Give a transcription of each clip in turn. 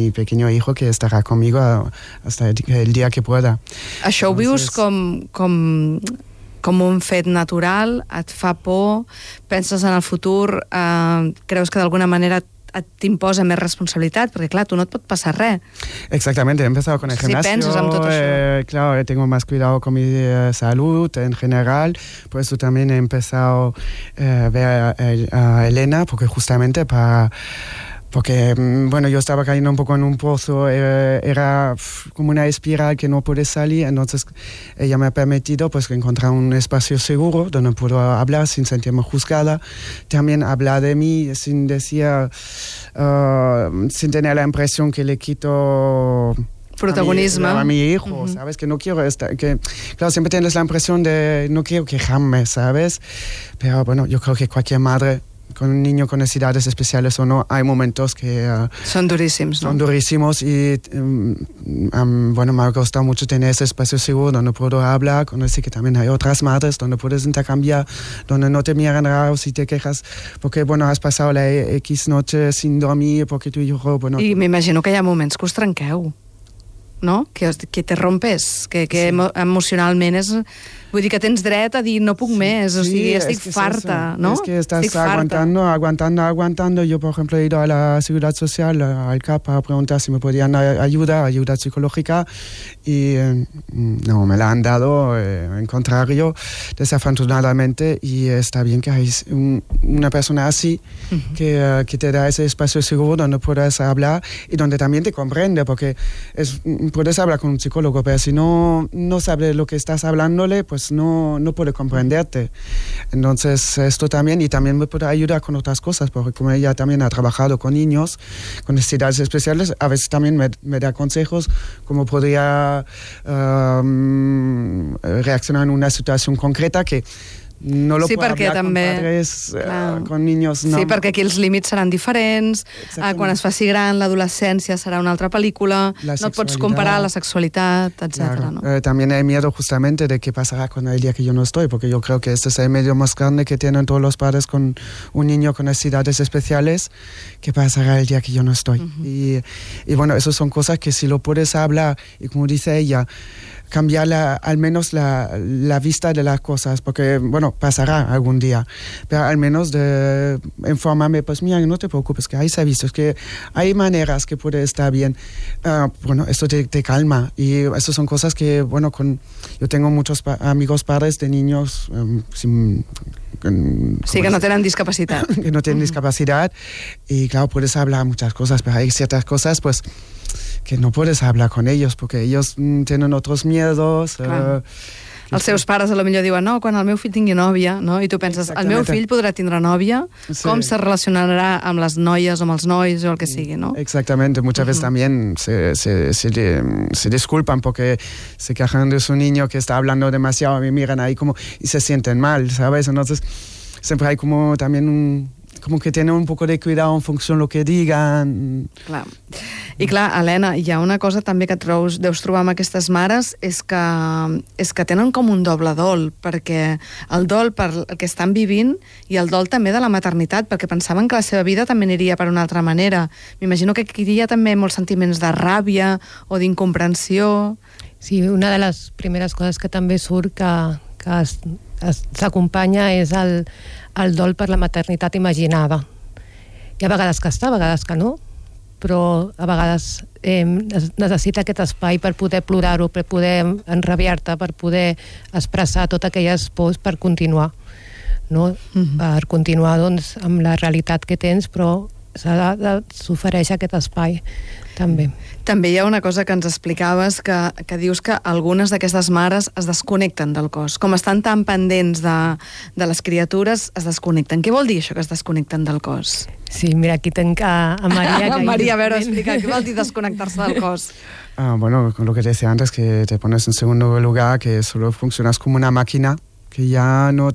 mi pequeño hijo que estará conmigo hasta el día que pueda. Això ho vius com un fet natural, et fa por, penses en el futur, creus que d'alguna manera t'imposa més responsabilitat, perquè clar, tu no et pot passar res. Exactamente, he empezado con el gimnasio. Si penses en tot això. Claro, tengo más cuidado con mi salud en general, por eso también he empezado a ver a Elena, porque justamente porque, bueno, yo estaba cayendo un poco en un pozo, era como una espiral que no pude salir, entonces ella me ha permitido pues encontrar un espacio seguro donde puedo hablar sin sentirme juzgada, también hablar de mí sin decir, sin tener la impresión que le quito protagonismo a mi hijo, ¿sabes? Que no quiero claro, siempre tienes la impresión de no quiero quejarme, ¿sabes? Pero bueno, yo creo que cualquier madre con un niño con necesidades especiales o no, hay momentos que son durísimos, ¿no? Son durísimos y bueno, me ha costado mucho tener ese espacio seguro donde puedo hablar, conocer que también hay otras madres donde puedes intercambiar, donde no te miran raro si te quejas porque, bueno, has pasado la X noche sin dormir porque tu hijo, bueno... I m'imagino que hi ha moments que us trenqueu, no? Que te rompes, que sí. Emocionalment és... Vull dir que tens dret a dir no puc més, o sigui, estic farta, ¿no? Es que estás aguantando. Yo, por ejemplo, he ido a la Seguridad Social, al CAP, a preguntar si me podían ayuda psicológica y no, me la han dado, en contrario, desafortunadamente, y está bien que hay una persona así que te da ese espacio seguro donde puedes hablar y donde también te comprende, porque puedes hablar con un psicólogo, pero si no sabe lo que estás hablándole, pues no puede comprenderte. Entonces esto también, y también me puede ayudar con otras cosas, porque como ella también ha trabajado con niños con necesidades especiales, a veces también me da consejos cómo podría reaccionar en una situación concreta que no lo puedo hablar també, con padres, con niños. No. Sí, perquè aquí els límits seran diferents, quan es faci gran l'adolescència serà una altra pel·lícula, no pots comparar la sexualitat, etc. Claro. ¿no? También hay miedo justamente de qué pasará con el día que yo no estoy, porque yo creo que este es el medio más grande que tienen todos los padres con un niño con necesidades especiales, qué pasará el día que yo no estoy. Y bueno, eso son cosas que si lo puedes hablar, y como dice ella, cambiar al menos la vista de las cosas, porque, bueno, pasará algún día, pero al menos de informarme, pues mira, no te preocupes, que hay servicios, que hay maneras que puede estar bien. Bueno, esto te calma, y eso son cosas que, bueno, yo tengo muchos amigos padres de niños sí, que no tienen discapacidad. Que no tienen discapacidad, y claro, puedes hablar muchas cosas, pero hay ciertas cosas, pues, que no puedes hablar con ellos porque ellos tienen otros miedos. Els seus pares a lo millor diuen no, quan el meu fill tingui nòvia, no? I tu penses, el meu fill podrà tindre nòvia, sí. Com se relacionarà amb les noies o amb els nois o el que sigui, no? Exactamente, muchas veces también se disculpan porque se quejan de su niño que está hablando demasiado, me miran ahí como y se sienten mal, ¿sabes? Entonces siempre hay como también como que tienen un poco de cuidado en función de lo que digan. Clar. I clar, Helena, hi ha una cosa també que deus trobar amb aquestes mares, és que tenen com un doble dol, perquè el dol per el que estan vivint i el dol també de la maternitat, perquè pensaven que la seva vida també aniria per una altra manera. M'imagino que aquí hi ha també molts sentiments de ràbia o d'incomprensió. Sí, una de les primeres coses que també surt que s'acompanya és el dol per la maternitat imaginada. Hi ha vegades que està, vegades que no, però a vegades necessita aquest espai per poder plorar-ho, per poder enrabiar-te, per poder expressar totes aquelles pors per continuar, no? Per continuar doncs, amb la realitat que tens, però s'ofereix aquest espai també. També hi ha una cosa que ens explicaves, que dius que algunes d'aquestes mares es desconnecten del cos. Com estan tan pendents de les criatures, es desconnecten. Què vol dir això, que es desconnecten del cos? Sí, mira, aquí tenc a Maria. Maria, a veure, explica, què vol dir desconnectar-se del cos? Bueno, con lo que te decía antes, que te pones en segundo lugar, que solo funcionas como una máquina, que ya no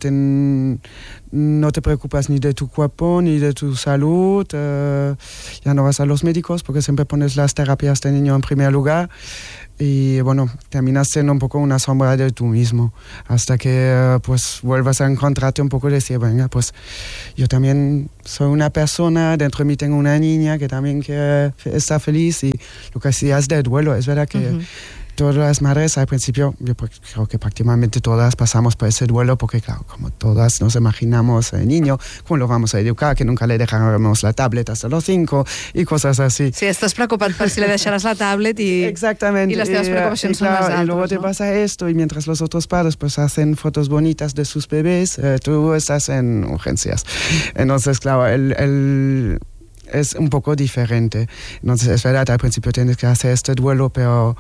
te preocupas ni de tu cuerpo ni de tu salud, ya no vas a los médicos porque siempre pones las terapias de niño en primer lugar y bueno, terminas siendo un poco una sombra de tú mismo hasta que pues vuelvas a encontrarte un poco y decir, venga, pues yo también soy una persona, dentro de mí tengo una niña que también está feliz y lo que decías de duelo, es verdad que todas las madres al principio, yo creo que prácticamente todas pasamos por ese duelo porque claro, como todas nos imaginamos el niño, cómo lo vamos a educar, que nunca le dejaremos la tablet hasta los 5 y cosas así. Sí, estás preocupat per si le deixaràs la tablet i, exactamente, y las teves preocupacions son claro, más altas. Y luego te pasa esto y mientras los otros padres pues hacen fotos bonitas de sus bebés, tú estás en urgencias. Entonces, claro, es un poco diferente. Entonces, es verdad, al principio tienes que hacer este duelo, pero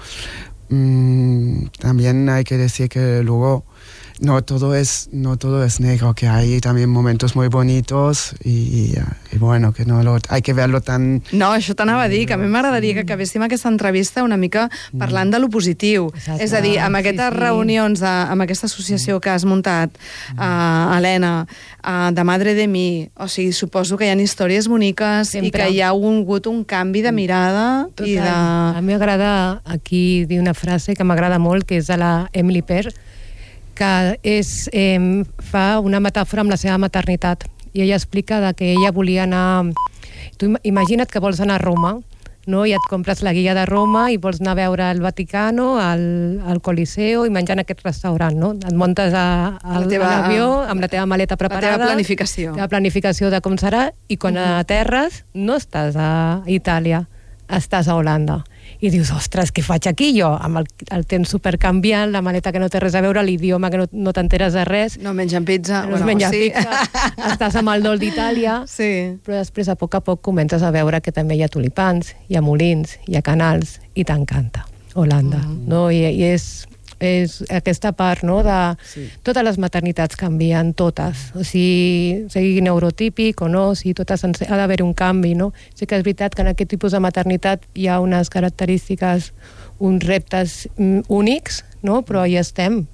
también hay que decir que luego no todo es negro, que hay también momentos muy bonitos y bueno, que no hay que verlo tan... No, això t'anava a dir, que a mi m'agradaria que acabéssim aquesta entrevista una mica parlant de lo positiu. Exacte. És a dir, amb aquestes reunions, amb aquesta associació que has muntat, Helena, de Madre de Mi, o sigui, suposo que hi ha històries boniques i que hi ha hagut un canvi de mirada. Total. I de... A mi m'agrada aquí dir una frase que m'agrada molt, que és de la Emily Pear, que fa una metàfora amb la seva maternitat i ella explica que ella volia anar... Tu imagina't que vols anar a Roma, no? I et compres la guia de Roma i vols anar a veure el Vaticano, al Coliseo i menjar en aquest restaurant, no? Et muntes a l'avió amb la teva maleta preparada, la teva planificació de com serà, i quan aterres no estàs a Itàlia, estàs a Holanda. I dius, ostres, què faig aquí jo? Amb el temps supercanviant, la maleta que no té res a veure, l'idioma que no t'enteres de res. No mengen pizza. No mengen pizza. Estàs amb el dol d'Itàlia. Sí. Però després, a poc comences a veure que també hi ha tulipans, hi ha molins, hi ha canals, i t'encanta Holanda. No? I és aquesta part, no? Totes les maternitats canvien, totes. O sigui neurotípic o no, totes ha d'haver un canvi, no? Sí que és veritat que en aquest tipus de maternitat hi ha unes característiques, uns reptes únics, no? Però allà estem,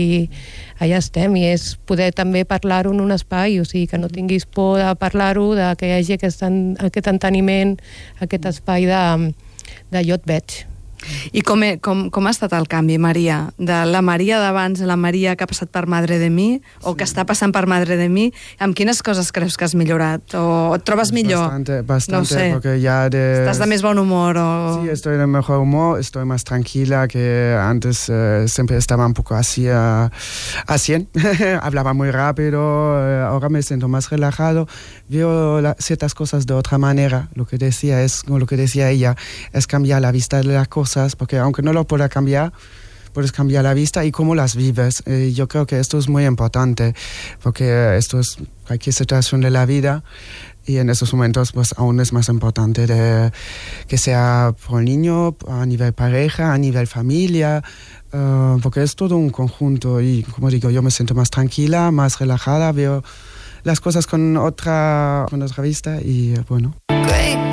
allà estem, i és poder també parlar-ho en un espai, o sigui, que no tinguis por de parlar-ho, que hi hagi aquest enteniment, aquest espai de jo et veig. I com ha estat el canvi, Maria? De la Maria d'abans a la Maria que ha passat per Madre de Mi, o que està passant per Madre de Mi, amb quines coses creus que has millorat? O et trobes millor? Bastante, no sé. Porque ya ¿Estás de más buen humor? O... Sí, estoy de mejor humor, estoy más tranquila, que antes siempre estaba un poco así a 100, hablaba muy rápido, ahora me siento más relajado, veo ciertas cosas de otra manera. Lo que decía ella, es cambiar la vista de las cosas, porque aunque no lo pueda cambiar, puedes cambiar la vista y cómo las vives. Yo creo que esto es muy importante, porque esto es cualquier situación de la vida, y en esos momentos pues aún es más importante que sea por el niño, a nivel pareja, a nivel familia, porque es todo un conjunto y, como digo, yo me siento más tranquila, más relajada, veo las cosas con otra vista y bueno.